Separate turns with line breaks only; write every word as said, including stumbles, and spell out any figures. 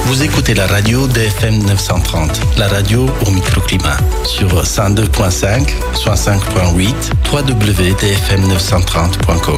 Vous écoutez la radio D F M neuf cent trente, la radio au microclimat, sur cent deux virgule cinq, soixante-cinq virgule huit, w w w point d f m neuf cent trente point com.